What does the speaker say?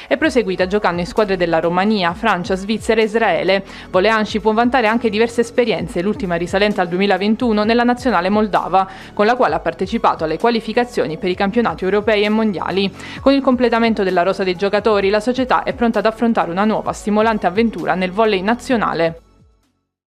è proseguita giocando in squadre della Romania, Francia, Svizzera e Israele. Voleanci può vantare anche diverse esperienze, l'ultima risalente al 2021 nella nazionale moldava, con la quale ha partecipato alle qualificazioni per i campionati europei e mondiali. Con il completamento della rosa dei giocatori, la società è pronta ad affrontare una nuova stimolante avventura nel volley nazionale.